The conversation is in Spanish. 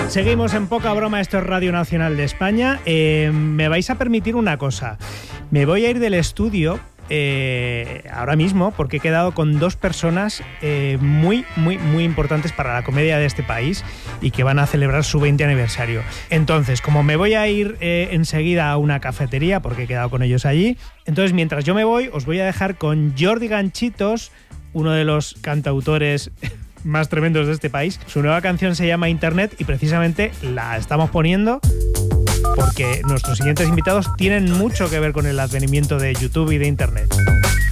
Seguimos en Poca Broma, esto es Radio Nacional de España. Me vais a permitir una cosa. Me voy a ir del estudio ahora mismo porque he quedado con dos personas muy importantes para la comedia de este país y que van a celebrar su 20 aniversario. Entonces, como me voy a ir enseguida a una cafetería porque he quedado con ellos allí, entonces mientras yo me voy os voy a dejar con Jordi Ganchitos, uno de los cantautores más tremendos de este país. Su nueva canción se llama Internet y precisamente la estamos poniendo porque nuestros siguientes invitados tienen mucho que ver con el advenimiento de YouTube y de Internet.